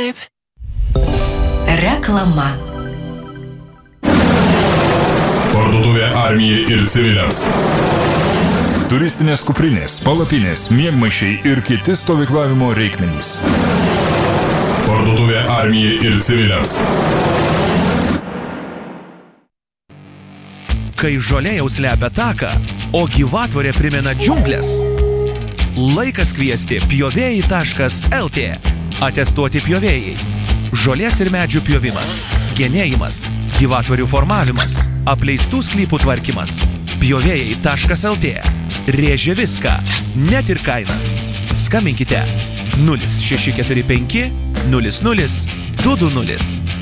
taip. Reklama. Parduotuvė armijai ir civiliams. Turistinės kuprinės, palapinės, miegmaišiai ir kiti stovyklavimo reikmenys. Parduotuvė armijai ir civiliams. Kai žolė jau slepia taką, o gyvatvorė primena džiunglės, laikas kviesti pjovėjai.lt. Atestuoti pjovėjai. Žolės ir medžių pjovimas, genėjimas, gyvatvorių formavimas, apleistų sklypų tvarkymas. Pjovėjai.lt. Rėžia viską, net ir kainas. Skambinkite 0645 00 220.